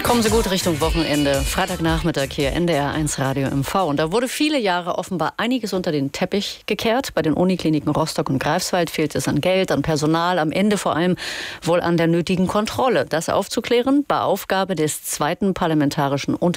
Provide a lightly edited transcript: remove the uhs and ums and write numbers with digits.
Kommen Sie gut Richtung Wochenende. Freitagnachmittag hier, NDR 1 Radio MV. Und da wurde viele Jahre offenbar einiges unter den Teppich gekehrt. Bei den Unikliniken Rostock und Greifswald fehlt es an Geld, an Personal, am Ende vor allem wohl an der nötigen Kontrolle. Das aufzuklären war Aufgabe des zweiten Parlamentarischen